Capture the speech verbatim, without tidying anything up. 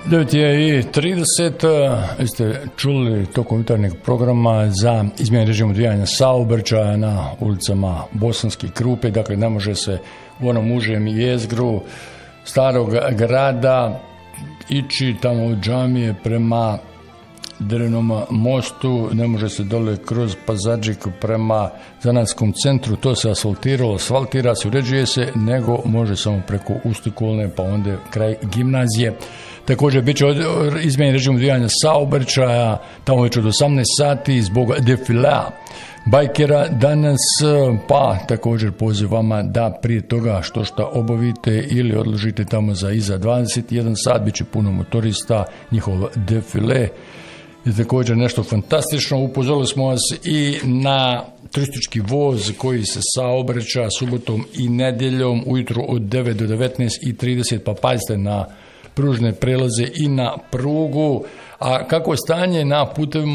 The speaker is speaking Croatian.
devet je i trideset, ste čuli tokom jutarnjeg programa za izmjene režima odvijanja saobraćaja na ulicama Bosanske Krupe, dakle ne može se u onom užem jezgru starog grada ići tamo od džamije prema Drevenom mostu, ne može se dole kroz Pazadžik prema zanatskom centru, to se asfaltiralo, asfaltira se, uređuje se, nego može samo preko Ustikolne pa onda kraj gimnazije. Također bit će izmjeni režim odvijanja saobraćaja tamo već od osamnaest sati zbog defilea bajkera danas, pa također poziv vama da prije toga što šta obavite ili odložite tamo za iza dvadeset jedan sat, bit će puno motorista, njihov defile je također nešto fantastično. Upozorili smo vas i na turistički voz koji se saobraća subotom i nedjeljom ujutro od devet do devetnaest i trideset, pa pazite na pružne prelaze i na prugu. A kako je stanje na putevima